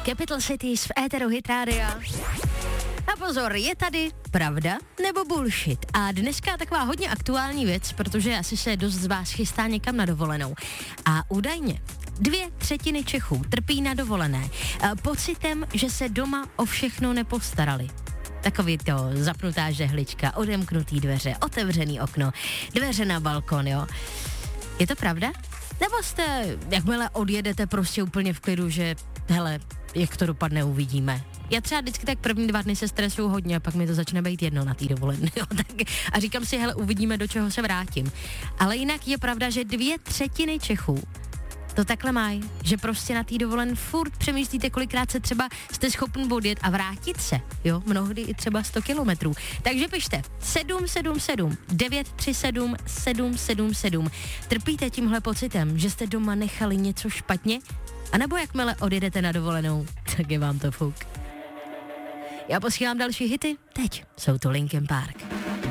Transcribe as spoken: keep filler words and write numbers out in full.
Capital Cities v éteru Hit Rádia. A pozor, je tady pravda nebo bullshit? A dneska taková hodně aktuální věc, protože asi se dost z vás chystá někam na dovolenou. A údajně dvě třetiny Čechů trpí na dovolené pocitem, že se doma o všechno nepostarali. Takový to zapnutá žehlička, odemknutý dveře, otevřený okno, dveře na balkon, jo. Je to pravda? Nebo jste, jakmile odjedete, prostě úplně v klidu, že hele, jak to dopadne, uvidíme. Já třeba vždycky tak první dva dny se stresuju hodně a pak mi to začne být jedno na té dovolené. A říkám si, hele, uvidíme, do čeho se vrátím. Ale jinak je pravda, že dvě třetiny Čechů to takhle mají, že prostě na té dovolen furt přemýšlíte, kolikrát se třeba jste schopni odjet a vrátit se, jo, mnohdy i třeba sto kilometrů. Takže pište sedm sedm sedm devět tři sedm sedm sedm sedm. Trpíte tímhle pocitem, že jste doma nechali něco špatně? A nebo jakmile odjedete na dovolenou, tak je vám to fuk. Já posílám další hity, teď jsou to Linkin Park.